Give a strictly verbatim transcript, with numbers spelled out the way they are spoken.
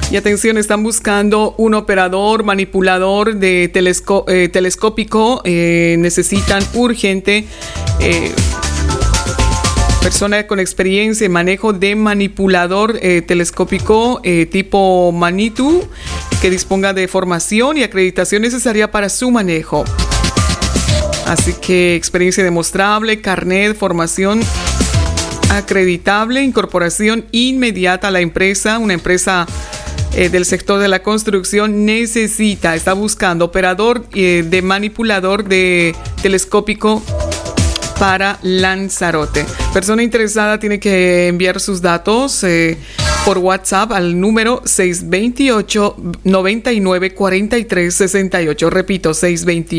Y atención, están buscando un operador manipulador de telesco- eh, telescópico. Eh, necesitan urgente eh, persona con experiencia en manejo de manipulador eh, telescópico eh, tipo Manitou, que disponga de formación y acreditación necesaria para su manejo. Así que experiencia demostrable, carnet, formación acreditable, incorporación inmediata a la empresa. Una empresa eh, del sector de la construcción necesita, está buscando operador eh, de manipulador de telescópico para Lanzarote. Persona interesada tiene que enviar sus datos eh, por WhatsApp al número seis dos ocho, nueve nueve, cuatro tres seis ocho. Repito, seis dos ocho.